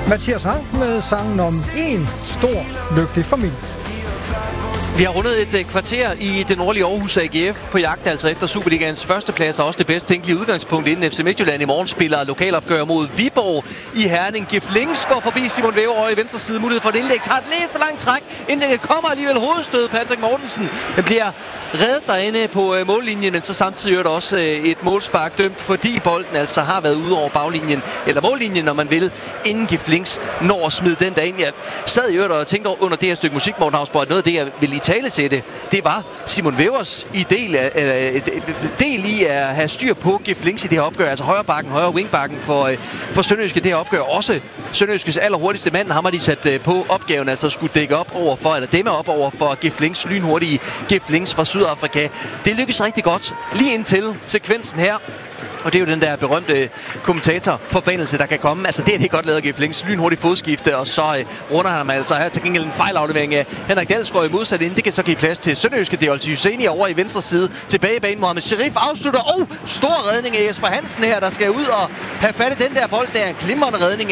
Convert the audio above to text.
Mathias Rank med sangen om en stor, lykkelig familie. Vi har rundet et kvarter i det nordlige Aarhus AGF på jagt, altså efter Superligaens førsteplads og også det bedst tænkelige udgangspunkt, inden FC Midtjylland i morgen spiller lokalopgør mod Viborg i Herning. Gif Links går forbi Simon Væver over i venstre side, mulighed for et indlæg, tager et lidt for langt træk. Indlægget kommer alligevel hovedstød, Patrick Mortensen. Den bliver reddet derinde på mållinjen, men så samtidig er der også et målspark dømt, fordi bolden altså har været ude over baglinjen, eller mållinjen, når man vil, inden Gif Links når at smide den der ind. Jeg sad i øvrigt og tænkte under det her stykke musik, Morten Hausborg, at noget af det, jeg ville i talesætte, det var Simon Vævers del i at have styr på Gif Links i det her opgør, altså højre wingbacken for Sønderjyske det her opgør. Også Sønderjyskes allerhurtigste mand, ham har de sat på opgaven, altså skulle dække op over for, eller dæmme op over for Gif Links, lynhurtige Gif Links fra Sydafrika. Det lykkes rigtig godt, lige indtil sekvensen her. Og det er jo den der berømte kommentatorforbandelse, der kan komme. Altså det er det godt lavet af Gif Links. Lynhurtigt fodskifte, og så runder han altså her til gengæld en fejlaflevering af Henrik Dalsgaard i modsat ind. Det kan så give plads til Sønderjyske. Det er Olti Husseini over i venstre side. Tilbage i banen, Mohamed Sherif afslutter. Stor redning af Jesper Hansen her, der skal ud og have fat i den der bold. Der er en glimrende redning